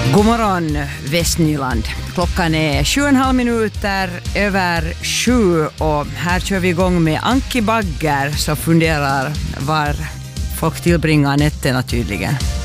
God morgon Västnyland. Klockan är 7,5 minuter över 7 och här kör vi igång med Anki Bagger som funderar var folk tillbringar nätterna tydligen.